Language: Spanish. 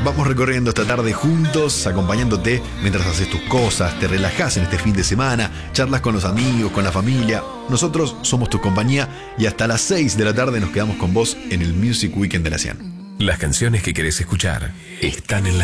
Vamos recorriendo esta tarde juntos, acompañándote mientras haces tus cosas, te relajás en este fin de semana, charlas con los amigos, con la familia. Nosotros somos tu compañía y hasta las 6 de la tarde nos quedamos con vos en el Music Weekend de la 100. Las canciones que querés escuchar están en la